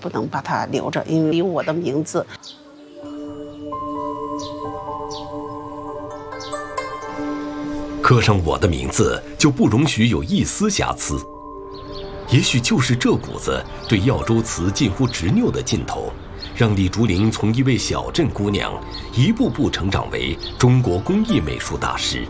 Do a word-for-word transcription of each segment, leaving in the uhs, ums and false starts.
不能把它留着，因为有我的名字。 刻上我的名字，就不容许有一丝瑕疵。也许就是这股子对耀州瓷近乎执拗的劲头，让李竹玲从一位小镇姑娘一步步成长为中国工艺美术大师。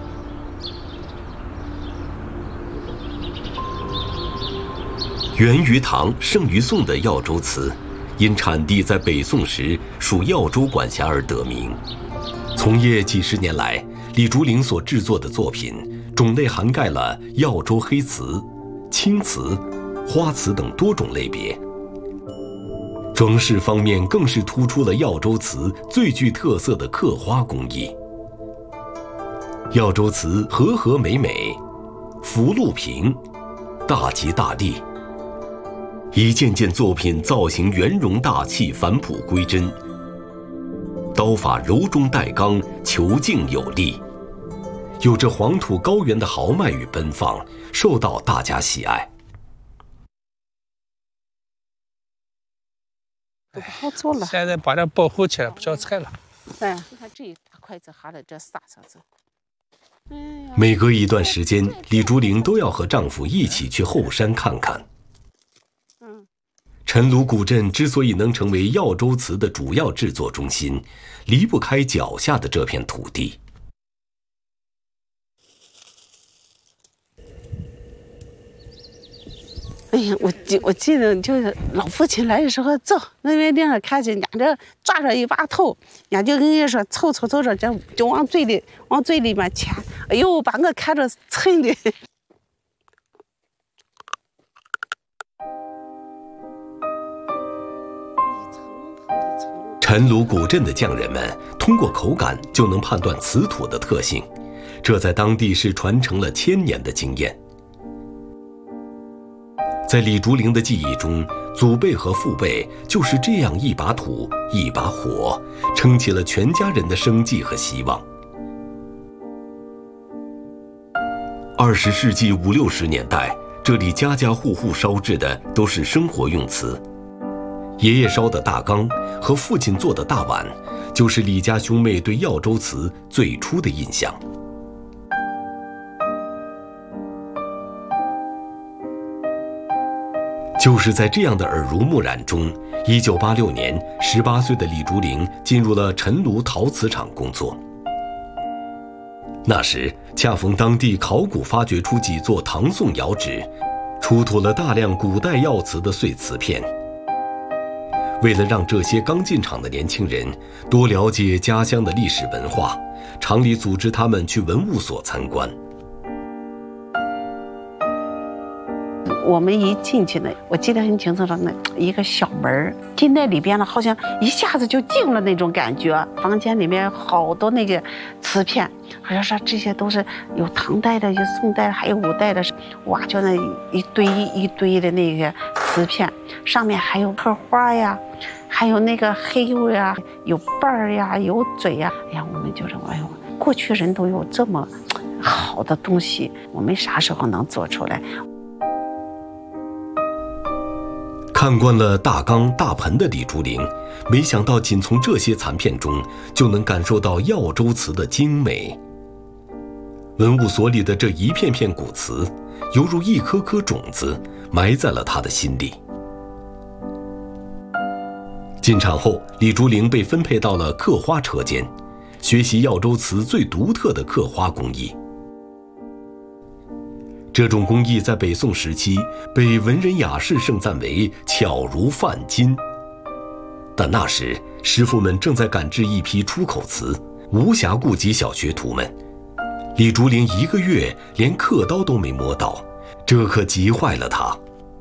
源于唐、盛于宋的耀州瓷，因产地在北宋时属耀州管辖而得名。从业几十年来，李竹玲所制作的作品种类涵盖了耀州黑瓷、青瓷、花瓷等多种类别。装饰方面更是突出了耀州瓷最具特色的刻花工艺。耀州瓷和和美美，福禄平，大吉大利。一件件作品造型圆融大气，返璞归真，刀法柔中带刚，遒劲有力，有着黄土高原的豪迈与奔放，受到大家喜爱。 不好做了， 现在把它保护起来，不叫菜了。 哎，你看这一大筷子哈的这撒上子。 每隔一段时间，李竹玲都要和丈夫一起去后山看看。陈鲁古镇之所以能成为耀州瓷的主要制作中心，离不开脚下的这片土地。 哎呀，我记我记得就是老父亲来的时候，走那边地方看见人家这抓着一把头，人家就跟人说凑凑凑着，就就往嘴里往嘴里面掐，哎呦，把我看着蹭的。 陈鲁古镇的匠人们通过口感就能判断瓷土的特性，这在当地是传承了千年的经验。在李竹玲的记忆中，祖辈和父辈就是这样一把土一把火，撑起了全家人的生计和希望。二十世纪五六十年代，这里家家户户烧制的都是生活用瓷。爷爷烧的大缸和父亲做的大碗，就是李家兄妹对耀州瓷最初的印象。就是在这样的耳濡目染中，一九八六年，十八岁的李竹玲进入了陈鲁陶瓷厂工作。那时恰逢当地考古发掘出几座唐宋窑址，出土了大量古代耀瓷的碎瓷片。为了让这些刚进厂的年轻人多了解家乡的历史文化，厂里组织他们去文物所参观。 我们一进去呢，我记得很清楚的，那一个小门进那里边了，好像一下子就进了那种感觉。房间里面好多那个瓷片，好像说这些都是有唐代的，有宋代的，还有五代的，哇，就那一堆一堆的那个瓷片，上面还有刻花呀，还有那个黑釉呀，有瓣儿呀，有嘴呀。哎呀，我们就说，哎呦，过去人都有这么好的东西，我们啥时候能做出来？ 看惯了大缸大盆的李竹玲，没想到仅从这些残片中就能感受到耀州瓷的精美。文物所里的这一片片古瓷，犹如一颗颗种子，埋在了他的心里。进厂后，李竹玲被分配到了刻花车间，学习耀州瓷最独特的刻花工艺。这种工艺在北宋时期被文人雅士盛赞为巧如范金，但那时师傅们正在赶制一批出口瓷，无暇顾及小学徒们。李竹玲一个月连刻刀都没摸到，这可急坏了他。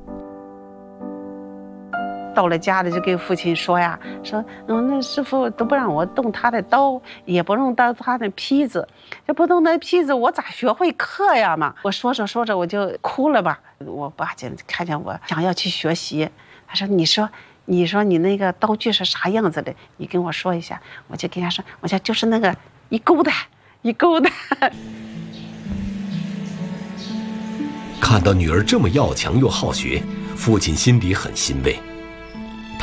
到了家里就给父亲说呀，说嗯，那师傅都不让我动他的刀，也不用动他的坯子，这不动那坯子，我咋学会刻呀嘛？我说着说着我就哭了吧。我爸就看见我想要去学习，他说：“你说，你说你那个刀具是啥样子的？你跟我说一下。”我就跟他说：“我说就是那个一勾的，一勾的。” 看到女儿这么要强又好学，父亲心里很欣慰。